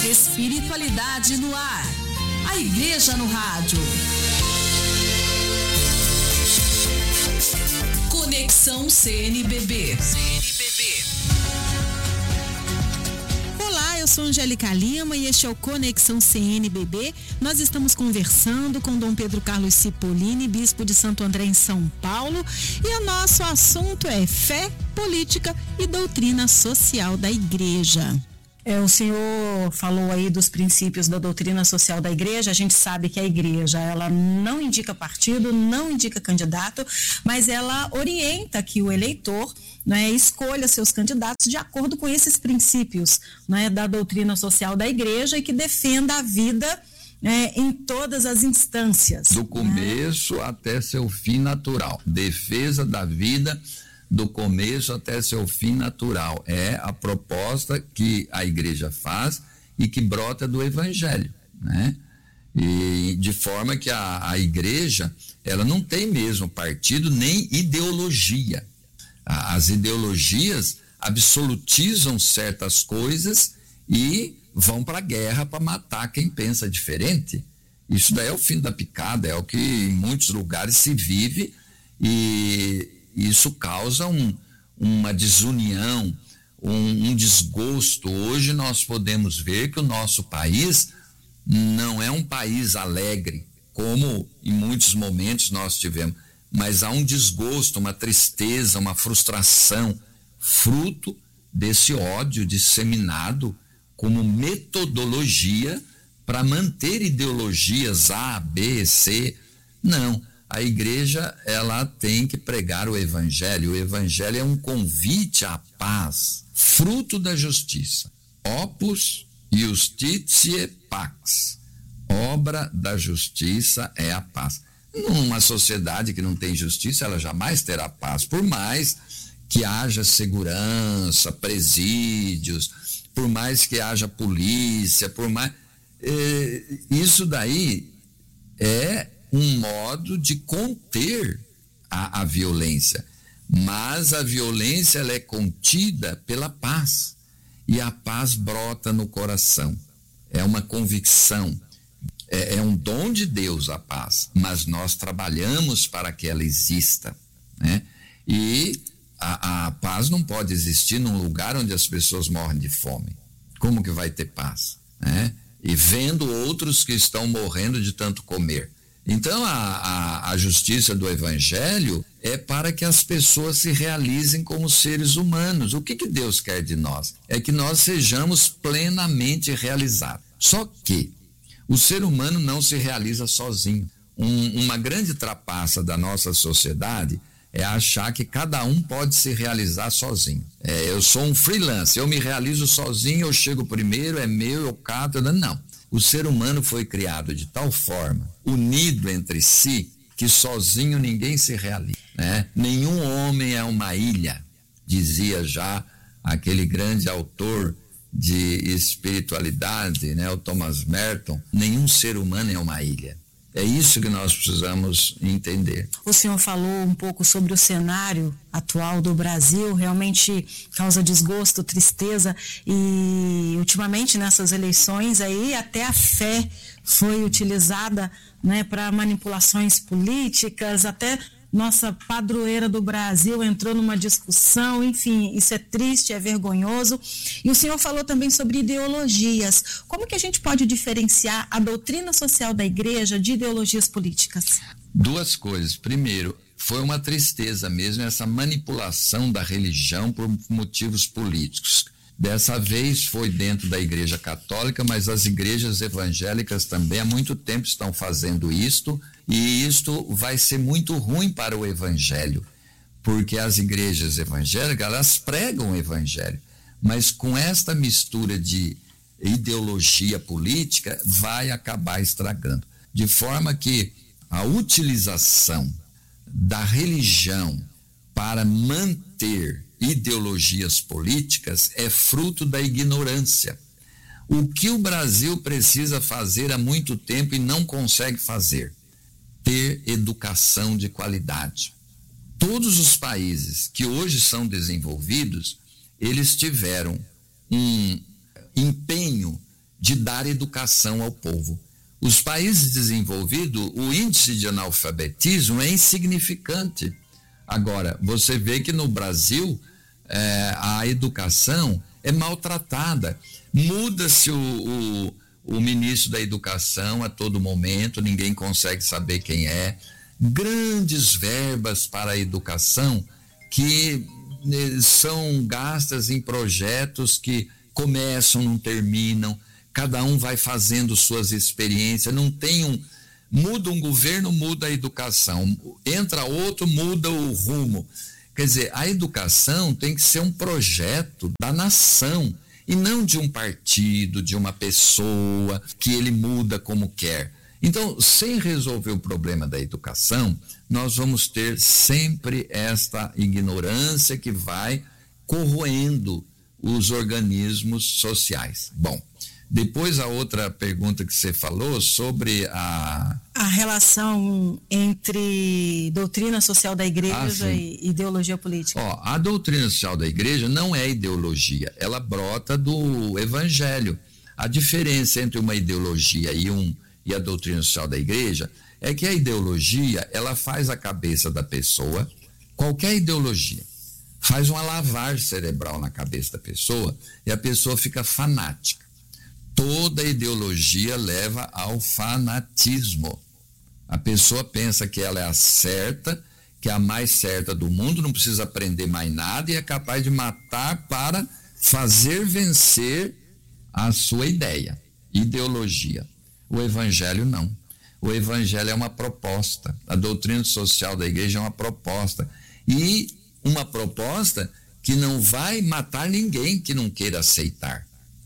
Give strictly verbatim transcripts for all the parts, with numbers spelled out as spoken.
Espiritualidade no ar. A Igreja no Rádio. Conexão C N B B. C N B B. Olá, eu sou Angélica Lima e este é o Conexão C N B B. Nós estamos conversando com Dom Pedro Carlos Cipollini, bispo de Santo André em São Paulo, e o nosso assunto é fé, política e doutrina social da Igreja. É, o senhor falou aí dos princípios da doutrina social da Igreja. A gente sabe que a Igreja, ela não indica partido, não indica candidato, mas ela orienta que o eleitor, né, escolha seus candidatos de acordo com esses princípios, né, da doutrina social da Igreja e que defenda a vida, né, em todas as instâncias. Do começo, né, até seu fim natural. Defesa da vida do começo até seu fim natural. É a proposta que a Igreja faz e que brota do Evangelho, né? E de forma que a, a Igreja, ela não tem mesmo partido nem ideologia. As ideologias absolutizam certas coisas e vão para a guerra para matar quem pensa diferente. Isso daí é o fim da picada, é o que em muitos lugares se vive, e isso causa um, uma desunião, um, um desgosto. Hoje nós podemos ver que o nosso país não é um país alegre, como em muitos momentos nós tivemos, mas há um desgosto, uma tristeza, uma frustração, fruto desse ódio disseminado como metodologia para manter ideologias A, B, C. Não. A Igreja, ela tem que pregar o Evangelho. O Evangelho é um convite à paz, fruto da justiça. Opus Justitiae Pax. Obra da justiça é a paz. Numa sociedade que não tem justiça, ela jamais terá paz. Por mais que haja segurança, presídios, por mais que haja polícia, por mais... Eh, isso daí é um modo de conter a, a violência, mas a violência ela é contida pela paz, e a paz brota no coração, é uma convicção, é, é um dom de Deus a paz, mas nós trabalhamos para que ela exista, né? E a, a paz não pode existir num lugar onde as pessoas morrem de fome. Como que vai ter paz, né? E vendo outros que estão morrendo de tanto comer. Então, a, a, a justiça do Evangelho é para que as pessoas se realizem como seres humanos. O que, que Deus quer de nós? É que nós sejamos plenamente realizados. Só que o ser humano não se realiza sozinho. Um, uma grande trapaça da nossa sociedade é achar que cada um pode se realizar sozinho. É, eu sou um freelancer, eu me realizo sozinho, eu chego primeiro, é meu, eu cato. Não. O ser humano foi criado de tal forma, unido entre si, que sozinho ninguém se realiza, né? Nenhum homem é uma ilha, dizia já aquele grande autor de espiritualidade, né, o Thomas Merton. Nenhum ser humano é uma ilha. É isso que nós precisamos entender. O senhor falou um pouco sobre o cenário atual do Brasil, realmente causa desgosto, tristeza, e ultimamente nessas eleições aí até a fé foi utilizada, né, para manipulações políticas, até nossa padroeira do Brasil entrou numa discussão. Enfim, isso é triste, é vergonhoso. E o senhor falou também sobre ideologias. Como que a gente pode diferenciar a doutrina social da Igreja de ideologias políticas? Duas coisas. Primeiro, foi uma tristeza mesmo essa manipulação da religião por motivos políticos. Dessa vez foi dentro da Igreja Católica, mas as igrejas evangélicas também há muito tempo estão fazendo isto, e isto vai ser muito ruim para o Evangelho, porque as igrejas evangélicas, elas pregam o Evangelho, mas com esta mistura de ideologia política vai acabar estragando, de forma que a utilização da religião para manter ideologias políticas é fruto da ignorância. O que o Brasil precisa fazer há muito tempo e não consegue fazer? Ter educação de qualidade. Todos os países que hoje são desenvolvidos, eles tiveram um empenho de dar educação ao povo. Os países desenvolvidos, o índice de analfabetismo é insignificante. Agora, você vê que no Brasil é, a educação é maltratada. Muda-se o, o, o ministro da educação a todo momento, ninguém consegue saber quem é. Grandes verbas para a educação que né, são gastas em projetos que começam, não terminam, cada um vai fazendo suas experiências, não tem um... Muda um governo, muda a educação. Entra outro, muda o rumo. Quer dizer, a educação tem que ser um projeto da nação e não de um partido, de uma pessoa que ele muda como quer. Então, sem resolver o problema da educação, nós vamos ter sempre esta ignorância que vai corroendo os organismos sociais. Bom, depois a outra pergunta que você falou sobre a... A relação entre doutrina social da igreja ah, e ideologia política. Ó, a doutrina social da igreja não é ideologia, ela brota do evangelho. A diferença entre uma ideologia e, um, e a doutrina social da igreja é que a ideologia, ela faz a cabeça da pessoa, qualquer ideologia, faz uma lavagem cerebral na cabeça da pessoa e a pessoa fica fanática. Toda ideologia leva ao fanatismo. A pessoa pensa que ela é a certa, que é a mais certa do mundo, não precisa aprender mais nada e é capaz de matar para fazer vencer a sua ideia, ideologia. O evangelho não. O evangelho é uma proposta. A doutrina social da igreja é uma proposta. E uma proposta que não vai matar ninguém que não queira aceitar.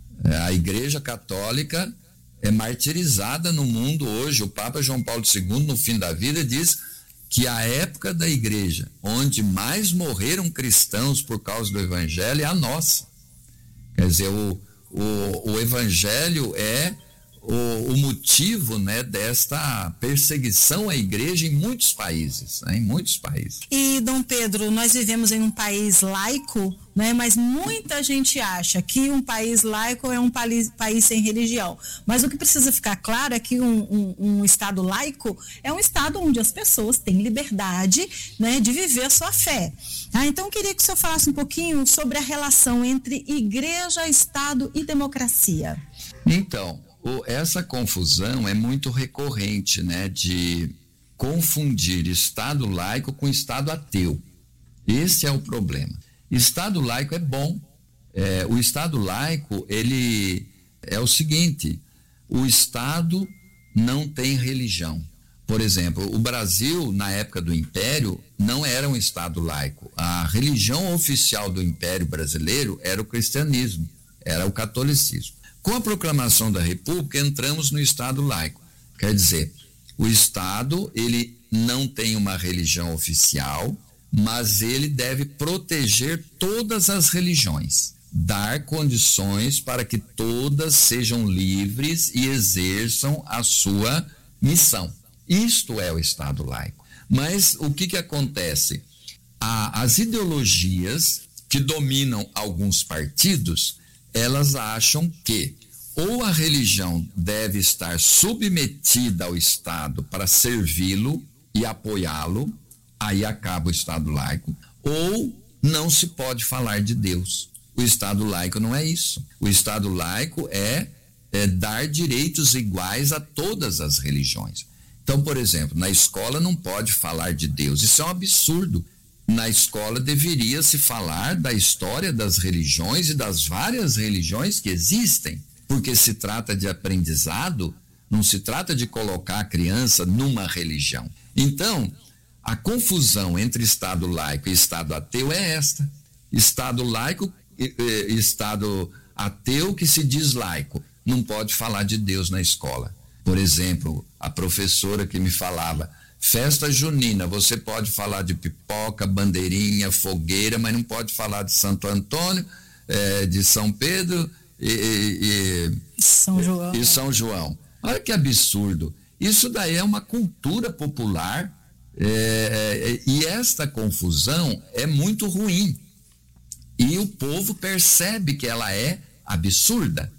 A Igreja Católica é martirizada no mundo hoje. O Papa João Paulo segundo, no fim da vida, diz que a época da igreja onde mais morreram cristãos por causa do evangelho é a nossa. Quer dizer, o, o, o evangelho é o, o motivo, né, desta perseguição à igreja em muitos países, né, em muitos países. E, Dom Pedro, nós vivemos em um país laico, né, mas muita gente acha que um país laico é um país, país sem religião. Mas o que precisa ficar claro é que um, um, um Estado laico é um Estado onde as pessoas têm liberdade, né, de viver a sua fé. Ah, então, eu queria que o senhor falasse um pouquinho sobre a relação entre igreja, Estado e democracia. Então, essa confusão é muito recorrente, né, de confundir Estado laico com Estado ateu. Esse é o problema. Estado laico é bom. É, o Estado laico, ele é o seguinte: o Estado não tem religião. Por exemplo, o Brasil, na época do Império, não era um Estado laico. A religião oficial do Império Brasileiro era o cristianismo, era o catolicismo. Com a proclamação da República, entramos no Estado laico. Quer dizer, o Estado, ele não tem uma religião oficial, mas ele deve proteger todas as religiões, dar condições para que todas sejam livres e exerçam a sua missão. Isto é o Estado laico. Mas o que que acontece? A, as ideologias que dominam alguns partidos, elas acham que ou a religião deve estar submetida ao Estado para servi-lo e apoiá-lo, aí acaba o Estado laico, ou não se pode falar de Deus. O Estado laico não é isso. O Estado laico é, é dar direitos iguais a todas as religiões. Então, por exemplo, na escola não pode falar de Deus. Isso é um absurdo. Na escola deveria se falar da história das religiões e das várias religiões que existem, porque se trata de aprendizado, não se trata de colocar a criança numa religião. Então, a confusão entre Estado laico e Estado ateu é esta. Estado laico e Estado ateu que se diz laico não pode falar de Deus na escola. Por exemplo, a professora que me falava: festa junina, você pode falar de pipoca, bandeirinha, fogueira, mas não pode falar de Santo Antônio, é, de São Pedro e, e, São João. e São João. Olha que absurdo. Isso daí é uma cultura popular, é, é, e esta confusão é muito ruim. E o povo percebe que ela é absurda.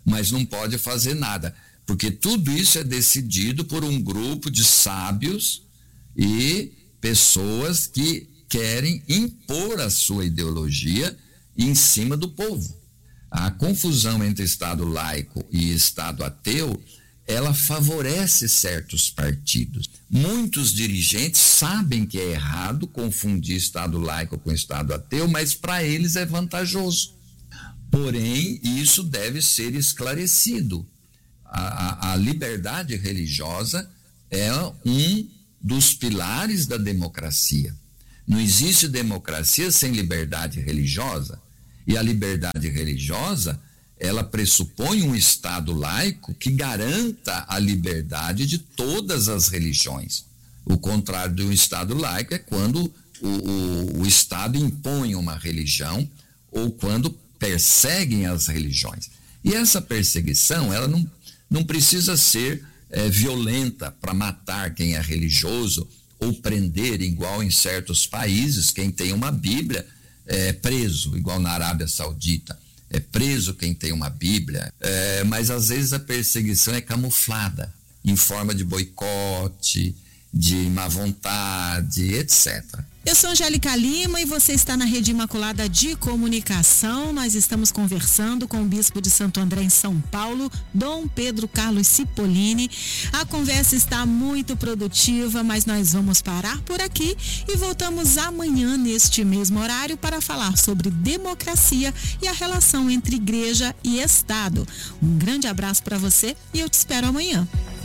mas não pode fazer nada, porque tudo isso é decidido por um grupo de sábios e pessoas que querem impor a sua ideologia em cima do povo. A confusão entre Estado laico e Estado ateu, ela favorece certos partidos. Muitos dirigentes sabem que é errado confundir Estado laico com Estado ateu, mas para eles é vantajoso. Porém, isso deve ser esclarecido. A, a, a liberdade religiosa é um dos pilares da democracia. Não existe democracia sem liberdade religiosa. E a liberdade religiosa, ela pressupõe um Estado laico que garanta a liberdade de todas as religiões. O contrário de um Estado laico é quando o, o, o Estado impõe uma religião ou quando perseguem as religiões. E essa perseguição, ela não, não precisa ser é, violenta para matar quem é religioso ou prender, igual em certos países, quem tem uma Bíblia é preso, igual na Arábia Saudita. É preso quem tem uma Bíblia, é, mas às vezes a perseguição é camuflada em forma de boicote, de má vontade, etcétera. Eu sou Angélica Lima e você está na Rede Imaculada de Comunicação. Nós estamos conversando com o Bispo de Santo André em São Paulo, Dom Pedro Carlos Cipollini. A conversa está muito produtiva, mas nós vamos parar por aqui e voltamos amanhã neste mesmo horário para falar sobre democracia e a relação entre igreja e Estado. Um grande abraço para você e eu te espero amanhã.